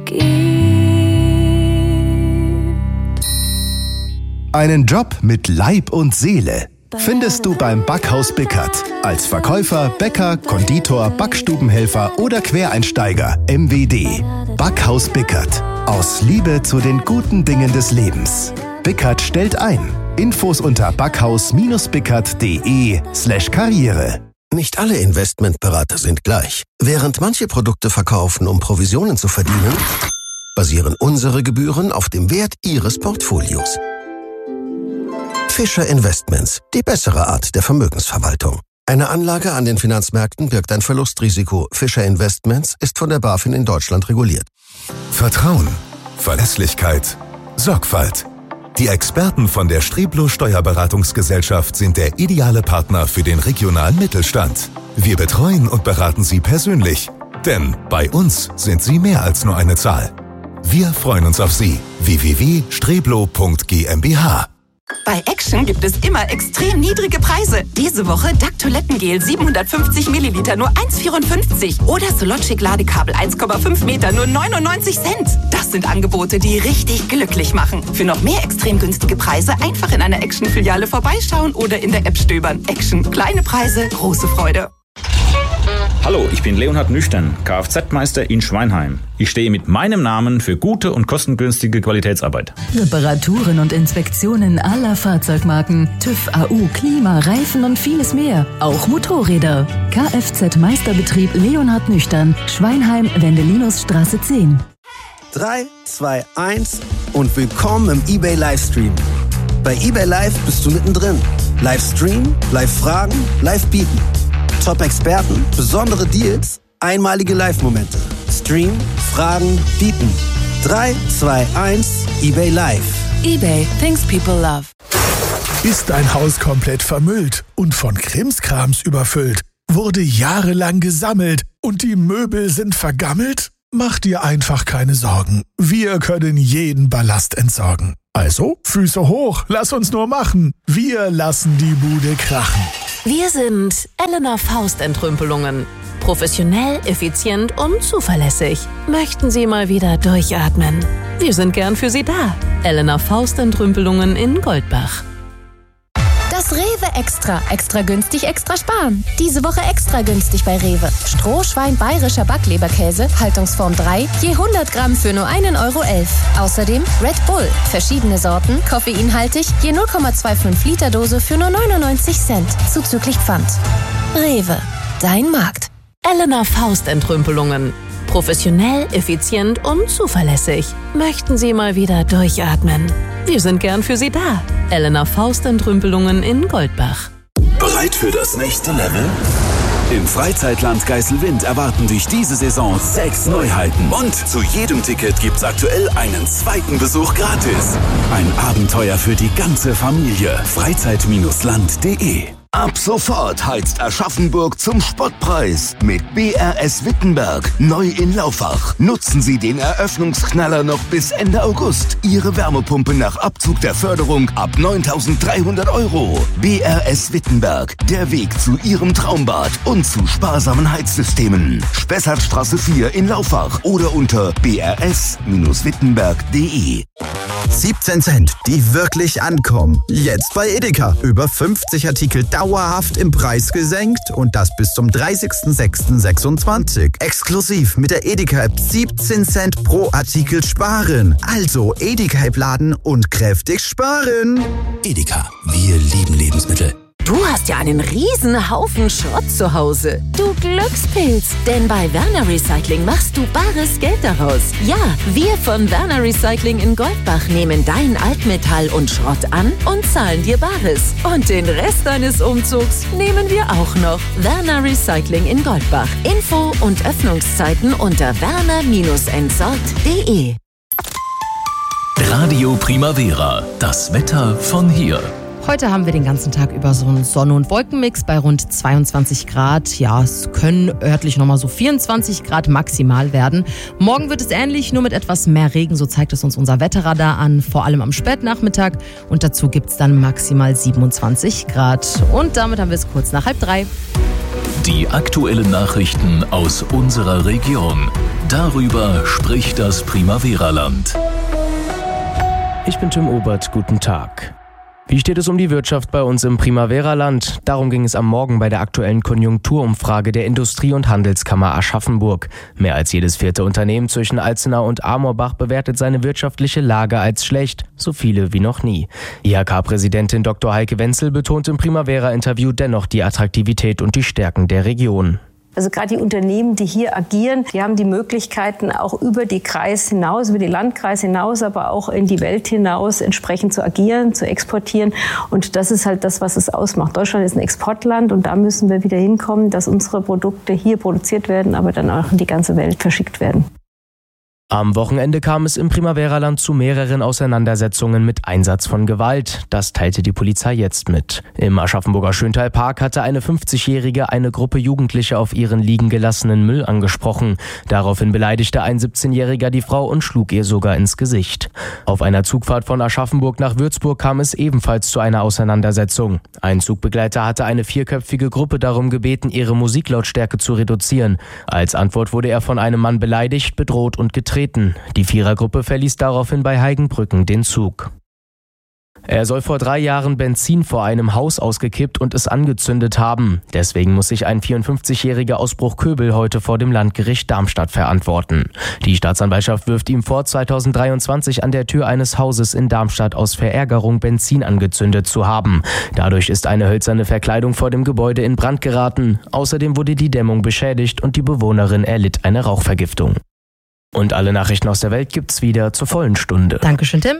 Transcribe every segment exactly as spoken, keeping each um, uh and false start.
gibt. Einen Job mit Leib und Seele findest du beim Backhaus Bickert. Als Verkäufer, Bäcker, Konditor, Backstubenhelfer oder Quereinsteiger. M W D. Backhaus Bickert. Aus Liebe zu den guten Dingen des Lebens. Bickert stellt ein. Infos unter backhaus-bickert.de slash Karriere. Nicht alle Investmentberater sind gleich. Während manche Produkte verkaufen, um Provisionen zu verdienen, basieren unsere Gebühren auf dem Wert Ihres Portfolios. Fischer Investments, die bessere Art der Vermögensverwaltung. Eine Anlage an den Finanzmärkten birgt ein Verlustrisiko. Fischer Investments ist von der BaFin in Deutschland reguliert. Vertrauen, Verlässlichkeit, Sorgfalt. Die Experten von der Streblo Steuerberatungsgesellschaft sind der ideale Partner für den regionalen Mittelstand. Wir betreuen und beraten Sie persönlich. Denn bei uns sind Sie mehr als nur eine Zahl. Wir freuen uns auf Sie. w w w punkt streblo punkt g m b h. Bei Action gibt es immer extrem niedrige Preise. Diese Woche D A C Toilettengel siebenhundertfünfzig Milliliter nur eins Komma vierundfünfzig oder Sologic Ladekabel eins Komma fünf Meter nur neunundneunzig Cent. Das sind Angebote, die richtig glücklich machen. Für noch mehr extrem günstige Preise einfach in einer Action-Filiale vorbeischauen oder in der App stöbern. Action. Kleine Preise, große Freude. Hallo, ich bin Leonhard Nüchtern, Kfz-Meister in Schweinheim. Ich stehe mit meinem Namen für gute und kostengünstige Qualitätsarbeit. Reparaturen und Inspektionen aller Fahrzeugmarken, TÜV, A U, Klima, Reifen und vieles mehr. Auch Motorräder. Kfz-Meisterbetrieb Leonhard Nüchtern, Schweinheim, Wendelinusstraße zehn. drei, zwei, eins und willkommen im eBay Livestream. Bei eBay Live bist du mittendrin. Livestream, Live-Fragen, Live-Bieten. Top-Experten, besondere Deals, einmalige Live-Momente. Stream, Fragen, Bieten. drei, zwei, eins, eBay Live. eBay, things people love. Ist dein Haus komplett vermüllt und von Krimskrams überfüllt? Wurde jahrelang gesammelt und die Möbel sind vergammelt? Mach dir einfach keine Sorgen. Wir können jeden Ballast entsorgen. Also, Füße hoch, lass uns nur machen. Wir lassen die Bude krachen. Wir sind Elena Faust Entrümpelungen. Professionell, effizient und zuverlässig. Möchten Sie mal wieder durchatmen? Wir sind gern für Sie da. Elena Faust Entrümpelungen in Goldbach. Das Rewe Extra. Extra günstig, extra sparen. Diese Woche extra günstig bei Rewe. Strohschwein bayerischer Backleberkäse, Haltungsform drei, je hundert Gramm für nur einen Euro elf. Außerdem Red Bull, verschiedene Sorten, koffeinhaltig, je null Komma fünfundzwanzig Liter Dose für nur neunundneunzig Cent, zuzüglich Pfand. Rewe, dein Markt. Elena Faust Entrümpelungen. Professionell, effizient und zuverlässig. Möchten Sie mal wieder durchatmen? Wir sind gern für Sie da. Elena Faust Entrümpelungen in Goldbach. Bereit für das nächste Level? Im Freizeitland Geiselwind erwarten dich diese Saison sechs Neuheiten. Und zu jedem Ticket gibt's aktuell einen zweiten Besuch gratis. Ein Abenteuer für die ganze Familie. freizeit Land punkt de. Ab sofort heizt Aschaffenburg zum Spottpreis mit B R S Wittenberg, neu in Laufach. Nutzen Sie den Eröffnungsknaller noch bis Ende August. Ihre Wärmepumpe nach Abzug der Förderung ab neuntausenddreihundert Euro. B R S Wittenberg, der Weg zu Ihrem Traumbad und zu sparsamen Heizsystemen. Spessartstraße vier in Laufach oder unter b r s wittenberg punkt de. siebzehn Cent, die wirklich ankommen. Jetzt bei Edeka. Über fünfzig Artikel dauerhaft im Preis gesenkt und das bis zum dreißigsten sechsten sechsundzwanzig. Exklusiv mit der Edeka-App siebzehn Cent pro Artikel sparen. Also Edeka-App laden und kräftig sparen. Edeka, wir lieben Lebensmittel. Du hast ja einen riesen Haufen Schrott zu Hause. Du Glückspilz. Denn bei Werner Recycling machst du bares Geld daraus. Ja, wir von Werner Recycling in Goldbach nehmen dein Altmetall und Schrott an und zahlen dir Bares. Und den Rest deines Umzugs nehmen wir auch noch. Werner Recycling in Goldbach. Info und Öffnungszeiten unter werner entsorgt punkt de. Radio Primavera. Das Wetter von hier. Heute haben wir den ganzen Tag über so einen Sonne- und Wolkenmix bei rund zweiundzwanzig Grad. Ja, es können örtlich nochmal so vierundzwanzig Grad maximal werden. Morgen wird es ähnlich, nur mit etwas mehr Regen, so zeigt es uns unser Wetterradar an, vor allem am Spätnachmittag. Und dazu gibt es dann maximal siebenundzwanzig Grad. Und damit haben wir es kurz nach halb drei. Die aktuellen Nachrichten aus unserer Region. Darüber spricht das Primavera-Land. Ich bin Tim Obert, guten Tag. Wie steht es um die Wirtschaft bei uns im Primavera-Land? Darum ging es am Morgen bei der aktuellen Konjunkturumfrage der Industrie- und Handelskammer Aschaffenburg. Mehr als jedes vierte Unternehmen zwischen Alzenau und Amorbach bewertet seine wirtschaftliche Lage als schlecht, so viele wie noch nie. I H K-Präsidentin Doktor Heike Wenzel betont im Primavera-Interview dennoch die Attraktivität und die Stärken der Region. Also gerade die Unternehmen, die hier agieren, die haben die Möglichkeiten, auch über die Kreis hinaus, über die Landkreis hinaus, aber auch in die Welt hinaus entsprechend zu agieren, zu exportieren. Und das ist halt das, was es ausmacht. Deutschland ist ein Exportland und da müssen wir wieder hinkommen, dass unsere Produkte hier produziert werden, aber dann auch in die ganze Welt verschickt werden. Am Wochenende kam es im Primavera-Land zu mehreren Auseinandersetzungen mit Einsatz von Gewalt. Das teilte die Polizei jetzt mit. Im Aschaffenburger Schöntal-Park hatte eine fünfzigjährige eine Gruppe Jugendliche auf ihren liegen gelassenen Müll angesprochen. Daraufhin beleidigte ein siebzehnjähriger die Frau und schlug ihr sogar ins Gesicht. Auf einer Zugfahrt von Aschaffenburg nach Würzburg kam es ebenfalls zu einer Auseinandersetzung. Ein Zugbegleiter hatte eine vierköpfige Gruppe darum gebeten, ihre Musiklautstärke zu reduzieren. Als Antwort wurde er von einem Mann beleidigt, bedroht und getreten. Die Vierergruppe verließ daraufhin bei Heigenbrücken den Zug. Er soll vor drei Jahren Benzin vor einem Haus ausgekippt und es angezündet haben. Deswegen muss sich ein vierundfünfzigjähriger aus Bruchköbel heute vor dem Landgericht Darmstadt verantworten. Die Staatsanwaltschaft wirft ihm vor, zweitausenddreiundzwanzig an der Tür eines Hauses in Darmstadt aus Verärgerung Benzin angezündet zu haben. Dadurch ist eine hölzerne Verkleidung vor dem Gebäude in Brand geraten. Außerdem wurde die Dämmung beschädigt und die Bewohnerin erlitt eine Rauchvergiftung. Und alle Nachrichten aus der Welt gibt's wieder zur vollen Stunde. Dankeschön, Tim.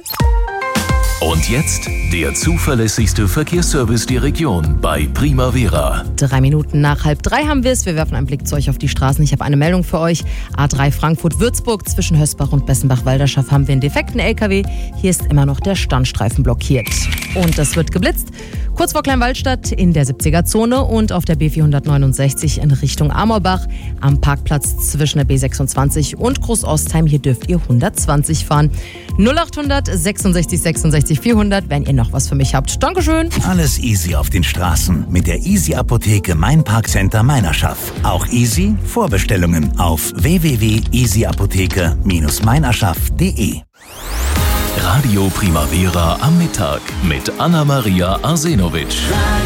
Und jetzt der zuverlässigste Verkehrsservice der Region bei Primavera. Drei Minuten nach halb drei haben wir es. Wir werfen einen Blick zu euch auf die Straßen. Ich habe eine Meldung für euch. A drei Frankfurt-Würzburg zwischen Hösbach und Bessenbach-Walderschaft haben wir einen defekten L K W. Hier ist immer noch der Standstreifen blockiert. Und das wird geblitzt. Kurz vor Kleinwaldstadt in der siebziger-Zone und auf der B vierhundertneunundsechzig in Richtung Amorbach. Am Parkplatz zwischen der B sechsundzwanzig und Großostheim. Hier dürft ihr hundertzwanzig fahren. null achthundert sechsundsechzig sechsundsechzig vierhundert, wenn ihr noch was für mich habt. Dankeschön. Alles easy auf den Straßen mit der Easy Apotheke Mein Parkcenter Meinerschaft. Auch easy Vorbestellungen auf w w w punkt easy apotheke Bindestrich meinerschaft punkt de. Radio Primavera am Mittag mit Anna-Maria Arsenovic.